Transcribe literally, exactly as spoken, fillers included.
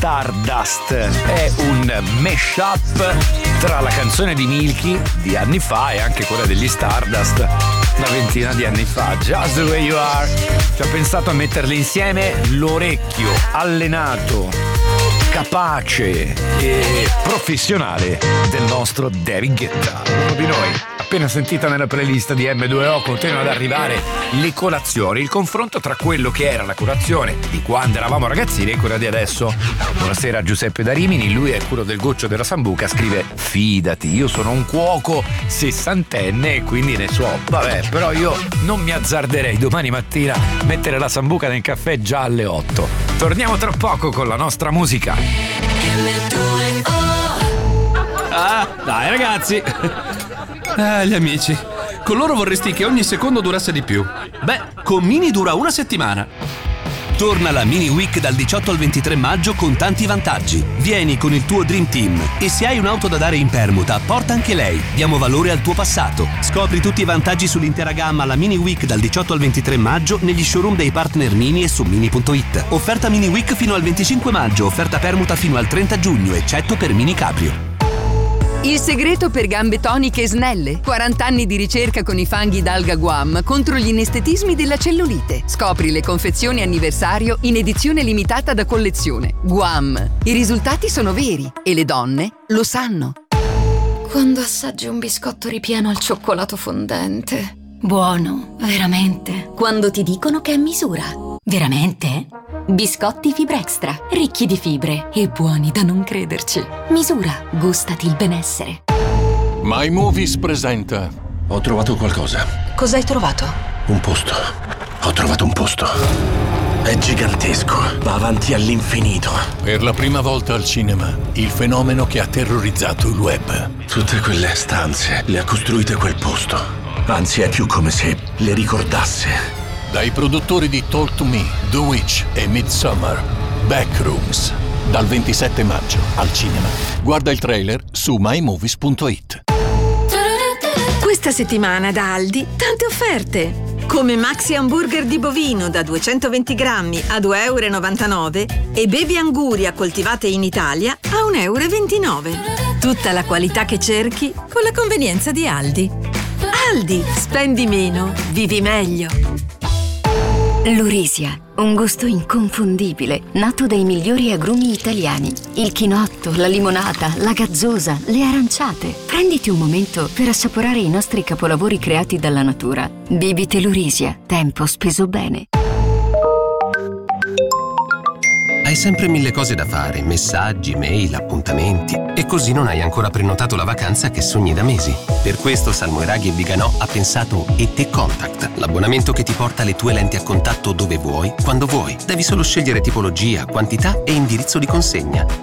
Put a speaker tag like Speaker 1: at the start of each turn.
Speaker 1: Stardust. È un mashup tra la canzone di Milky di anni fa e anche quella degli Stardust una ventina di anni fa. Just the Way You Are. Ci ho pensato a metterle insieme l'orecchio allenato, capace e professionale del nostro David Guetta, uno di noi. Appena sentita nella playlist di M due O continuano ad arrivare le colazioni, il confronto tra quello che era la colazione di quando eravamo ragazzini e quella di adesso. Buonasera a Giuseppe da Rimini, lui è quello del goccio della Sambuca, scrive: fidati, io sono un cuoco sessantenne e quindi ne so, vabbè, però io non mi azzarderei domani mattina a mettere la Sambuca nel caffè già alle otto. Torniamo tra poco con la nostra musica.
Speaker 2: Ah, dai ragazzi. Ah, gli amici. Con loro vorresti che ogni secondo durasse di più. Beh, con Mini dura una settimana.
Speaker 3: Torna la Mini Week dal diciotto al ventitré maggio con tanti vantaggi. Vieni con il tuo Dream Team e se hai un'auto da dare in permuta, porta anche lei. Diamo valore al tuo passato. Scopri tutti i vantaggi sull'intera gamma alla Mini Week dal diciotto al ventitré maggio negli showroom dei partner Mini e su mini punto it. Offerta Mini Week fino al venticinque maggio, offerta permuta fino al trenta giugno, eccetto per Mini Cabrio.
Speaker 4: Il segreto per gambe toniche e snelle. quaranta anni di ricerca con i fanghi d'alga Guam contro gli inestetismi della cellulite. Scopri le confezioni anniversario in edizione limitata da collezione. Guam. I risultati sono veri e le donne lo sanno.
Speaker 5: Quando assaggi un biscotto ripieno al cioccolato fondente. Buono, veramente.
Speaker 6: Quando ti dicono che è misura. Veramente? Biscotti Fibra Extra, ricchi di fibre e buoni da non crederci. Misura, gustati il benessere.
Speaker 7: My Movies presenta.
Speaker 8: Ho trovato qualcosa.
Speaker 6: Cos'hai trovato?
Speaker 8: Un posto. Ho trovato un posto. È gigantesco, va avanti all'infinito.
Speaker 7: Per la prima volta al cinema, il fenomeno che ha terrorizzato il web.
Speaker 8: Tutte quelle stanze le ha costruite quel posto. Anzi, è più come se le ricordasse.
Speaker 7: Dai produttori di Talk to Me, The Witch e Midsommar, Backrooms, dal ventisette maggio al cinema. Guarda il trailer su my movies punto it.
Speaker 9: Questa settimana da Aldi tante offerte. Come maxi hamburger di bovino da duecentoventi grammi a due e novantanove euro e baby anguria coltivate in Italia a un euro e ventinove. Tutta la qualità che cerchi con la convenienza di Aldi. Aldi, spendi meno, vivi meglio.
Speaker 6: Lurisia, un gusto inconfondibile, nato dai migliori agrumi italiani. Il chinotto, la limonata, la gazzosa, le aranciate. Prenditi un momento per assaporare i nostri capolavori creati dalla natura. Bibite Lurisia, tempo speso bene.
Speaker 10: Hai sempre mille cose da fare, messaggi, mail, appuntamenti. E così non hai ancora prenotato la vacanza che sogni da mesi. Per questo Salmoiraghi e Viganò ha pensato E T Contact, l'abbonamento che ti porta le tue lenti a contatto dove vuoi, quando vuoi. Devi solo scegliere tipologia, quantità e indirizzo di consegna.